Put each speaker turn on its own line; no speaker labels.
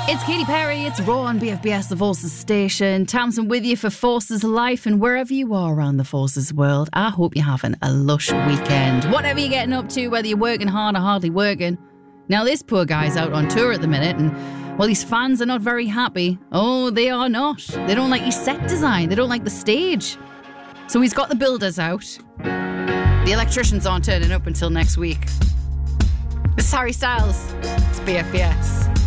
It's Katy Perry, it's Raw on BFBS, the Forces station. Tamsin with you for Forces Life, and wherever you are around the Forces world, I hope you're having a lush weekend. Whatever you're getting up to, whether you're working hard or hardly working. Now, this poor guy's out on tour at the minute, and, well, his fans are not very happy. Oh, they are not. They don't like his set design. They don't like the stage. So he's got the builders out. The electricians aren't turning up until next week. This is Harry Styles. It's BFBS.